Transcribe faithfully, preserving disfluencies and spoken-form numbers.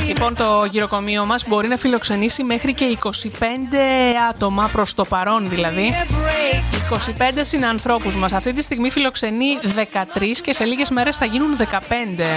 Λοιπόν, το γυροκομείο μας μπορεί να φιλοξενήσει μέχρι και είκοσι πέντε άτομα, προς το παρόν δηλαδή. είκοσι πέντε συνανθρώπους μας. Αυτή τη στιγμή φιλοξενεί δεκατρείς και σε λίγες μέρες θα γίνουν δεκαπέντε.